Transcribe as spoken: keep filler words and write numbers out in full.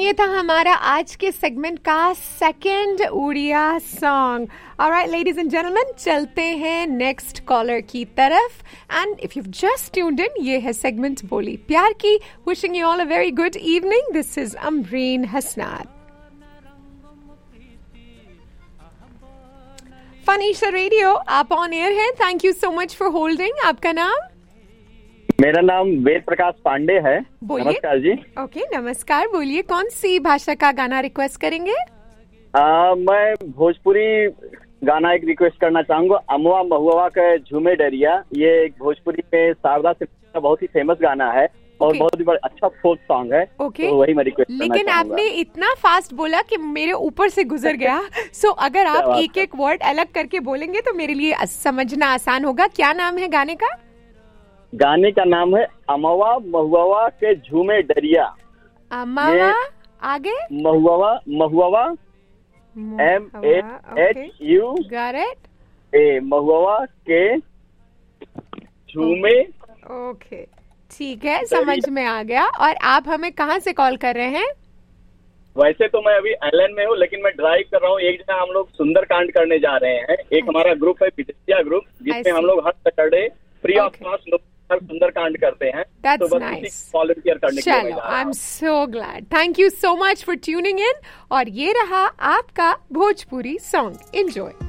ये था हमारा आज के सेगमेंट का second Odia song. Alright ladies and gentleman, चलते हैं नेक्स्ट कॉलर की तरफ। And if you just tuned in, ये है सेगमेंट बोली प्यार की। Wishing you all a very good evening. This is Amreen Hasnat. फनीशा radio, आप ऑन एयर हैं। Thank you so much for holding. आपका नाम? मेरा नाम वेद प्रकाश पांडे है। नमस्कार जी। ओके okay, नमस्कार। बोलिए, कौन सी भाषा का गाना रिक्वेस्ट करेंगे? आ, मैं भोजपुरी गाना एक रिक्वेस्ट करना चाहूंगा, अमवा महुआ के झूमे डरिया। ये एक भोजपुरी में शारदा से का बहुत ही फेमस गाना है और okay. बहुत ही बड़ा अच्छा फोक सॉन्ग है। okay. तो वही मैं रिक्वेस्ट करना लेकिन आपने इतना फास्ट बोला कि मेरे ऊपर से गुजर गया। सो so, अगर आप एक एक वर्ड अलग करके बोलेंगे तो मेरे लिए समझना आसान होगा। क्या नाम है गाने का? गाने का नाम है अमवा महुआ के झूमे डरिया। अमवा आगे महुआ महुआ M A H U got it ए महुआ के झूमे। ओके ठीक है, समझ में आ गया। और आप हमें कहाँ से कॉल कर रहे हैं? वैसे तो मैं अभी आइलैंड में हूँ, लेकिन मैं ड्राइव कर रहा हूँ। एक जगह हम लोग सुंदरकांड करने जा रहे हैं। एक हमारा ग्रुप है विदेशिया ग्रुप, जिसमें हम लोग हर सैटरडे फ्री ऑफ कॉस्ट लोग सुंदरकांड करते हैं। That's तो बस nice. वॉलंटियर करने के लिए। I am so glad. Thank you so much for tuning in. और ये रहा आपका भोजपुरी सॉन्ग। एंजॉय।